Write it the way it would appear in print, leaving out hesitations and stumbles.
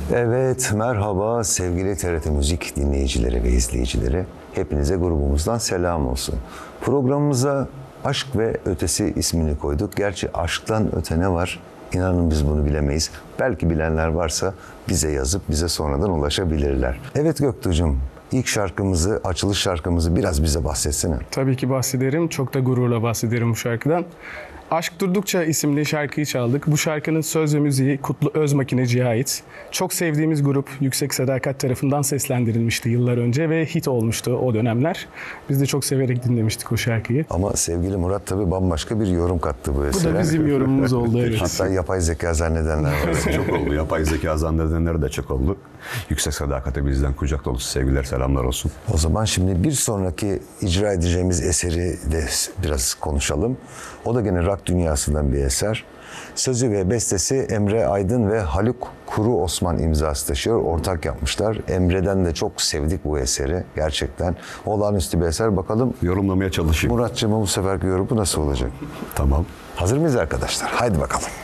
Evet, merhaba sevgili TRT Müzik dinleyicileri ve izleyicileri. Hepinize grubumuzdan selam olsun. Programımıza Aşk ve Ötesi ismini koyduk. Gerçi aşktan öte ne var? İnanın biz bunu bilemeyiz. Belki bilenler varsa bize yazıp bize sonradan ulaşabilirler. Evet Göktuğ'cum, ilk şarkımızı, açılış şarkımızı biraz bize bahsetsene. Tabii ki bahsederim. Çok da gururla bahsederim bu şarkıdan. Aşk Durdukça isimli şarkıyı çaldık. Bu şarkının söz ve müziği Kutlu Özmakineci'ye ait. Çok sevdiğimiz grup Yüksek Sadakat tarafından seslendirilmişti yıllar önce ve hit olmuştu o dönemler. Biz de çok severek dinlemiştik o şarkıyı. Ama sevgili Murat tabii bambaşka bir yorum kattı bu esere. Bu da bizim yorumumuz oldu, evet. Hatta yapay zeka zannedenler var. Çok oldu. Yapay zeka zannedenleri de çok oldu. Yüksek Sadakat'e bizden kucak dolusu sevgiler, selamlar olsun. O zaman şimdi bir sonraki icra edeceğimiz eseri de biraz konuşalım. O da gene rock dünyasından bir eser. Sözü ve bestesi Emre Aydın ve Haluk Kuru Osman imzası taşıyor. Ortak yapmışlar. Emre'den de çok sevdik bu eseri. Gerçekten olağanüstü bir eser. Bakalım Yorumlamaya çalışayım. Muratcığımın bu seferki yorumu nasıl olacak? Tamam. Hazır mıyız arkadaşlar? Haydi bakalım.